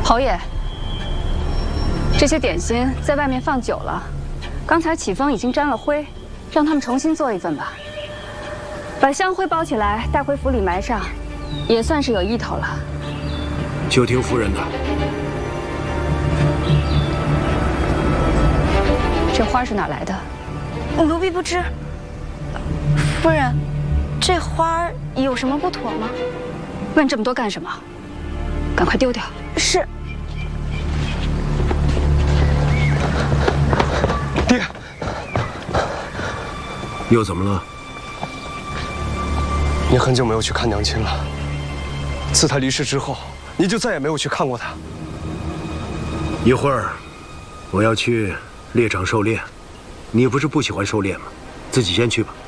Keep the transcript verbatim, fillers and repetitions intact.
侯爷，这些点心在外面放久了，刚才起风已经沾了灰，让他们重新做一份吧。把香灰包起来，带回府里埋上，也算是有意头了。 就听夫人的。 这花是哪来的？ 奴婢不知。夫人，这花有什么不妥吗？ 问这么多干什么？赶快丢掉。 是。 爹， 又怎么了？ 你很久没有去看娘亲了。自她离世之后，你就再也没有去看过她。 一会儿，我要去猎场狩猎，你不是不喜欢狩猎吗？自己先去吧。